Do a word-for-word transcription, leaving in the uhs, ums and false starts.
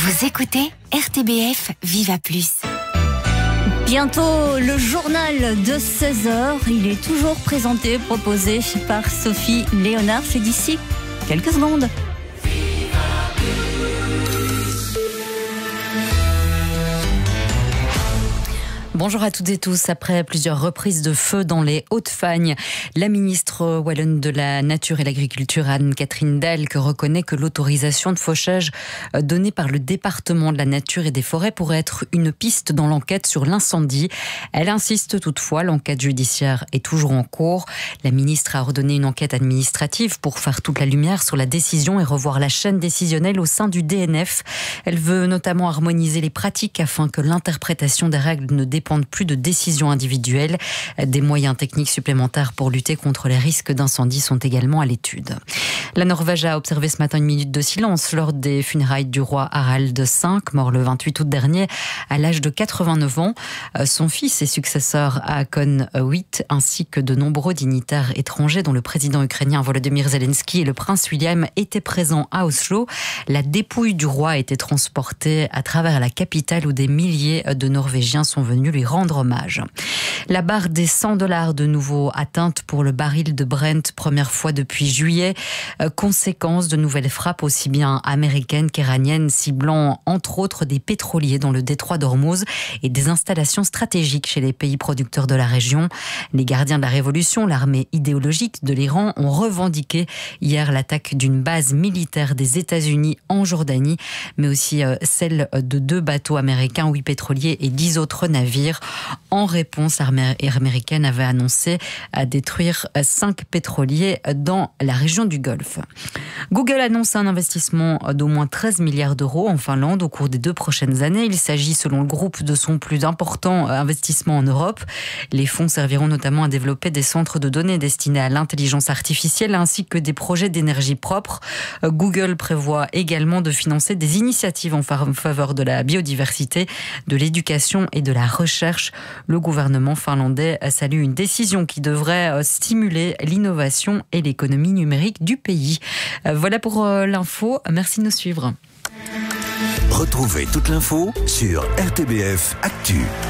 Vous écoutez R T B F Viva Plus. Bientôt le journal de seize heures. Il est toujours présenté, proposé par Sophie Léonard. C'est d'ici quelques secondes. Bonjour à toutes et tous. Après plusieurs reprises de feu dans les Hauts-de-Fagne, la ministre wallonne de la Nature et l'Agriculture, Anne-Catherine Delcq, reconnaît que l'autorisation de fauchage donnée par le département de la Nature et des Forêts pourrait être une piste dans l'enquête sur l'incendie. Elle insiste toutefois, l'enquête judiciaire est toujours en cours. La ministre a ordonné une enquête administrative pour faire toute la lumière sur la décision et revoir la chaîne décisionnelle au sein du D N F. Elle veut notamment harmoniser les pratiques afin que l'interprétation des règles ne dépende plus de décisions individuelles. Des moyens techniques supplémentaires pour lutter contre les risques d'incendie sont également à l'étude. La Norvège a observé ce matin une minute de silence lors des funérailles du roi Harald cinq, mort le vingt-huit août dernier à l'âge de quatre-vingt-neuf ans. Son fils et successeur Haakon huit, ainsi que de nombreux dignitaires étrangers dont le président ukrainien Volodymyr Zelensky et le prince William étaient présents à Oslo. La dépouille du roi a été transportée à travers la capitale où des milliers de Norvégiens sont venus lui rendre hommage. La barre des cent dollars de nouveau atteinte pour le baril de Brent, première fois depuis juillet. Conséquence de nouvelles frappes aussi bien américaines qu'iraniennes, ciblant entre autres des pétroliers dans le détroit d'Ormuz et des installations stratégiques chez les pays producteurs de la région. Les gardiens de la révolution, l'armée idéologique de l'Iran, ont revendiqué hier l'attaque d'une base militaire des États-Unis en Jordanie, mais aussi celle de deux bateaux américains, huit pétroliers et dix autres navires. En réponse, l'armée américaine avait annoncé à détruire cinq pétroliers dans la région du Golfe. Google annonce un investissement d'au moins treize milliards d'euros en Finlande au cours des deux prochaines années. Il s'agit, selon le groupe, de son plus important investissement en Europe. Les fonds serviront notamment à développer des centres de données destinés à l'intelligence artificielle ainsi que des projets d'énergie propre. Google prévoit également de financer des initiatives en faveur de la biodiversité, de l'éducation et de la recherche. Le gouvernement finlandais salue une décision qui devrait stimuler l'innovation et l'économie numérique du pays. Voilà pour l'info. Merci de nous suivre. Retrouvez toute l'info sur R T B F Actu.